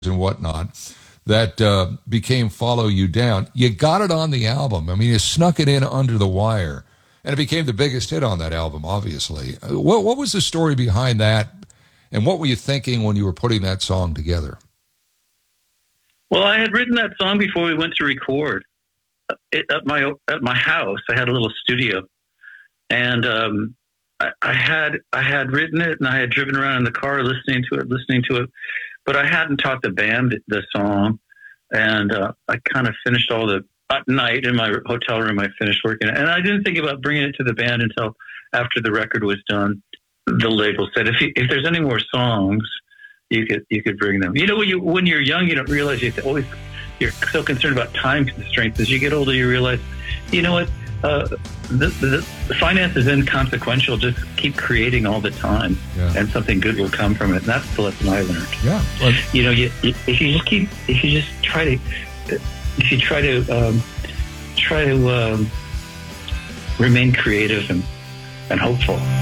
and whatnot that became Follow You Down. You got it on the album. I mean, you snuck it in under the wire, and it became the biggest hit on that album, obviously. What was the story behind that, and what were you thinking when you were putting that song together? Well, I had written that song before we went to record at my house. I had a little studio, and I had written it, and I had driven around in the car listening to it, but I hadn't taught the band the song, and I kind of finished all the at night in my hotel room. I finished working, and I didn't think about bringing it to the band until after the record was done. The label said, if there's any more songs, you could bring them. You know, when you're young, you don't realize you're so concerned about time constraints. As you get older, you realize, you know what, the finance is inconsequential. Just keep creating all the time, and something good will come from it. And that's the lesson I learned. Yeah, well, you know, if you try to remain creative and hopeful.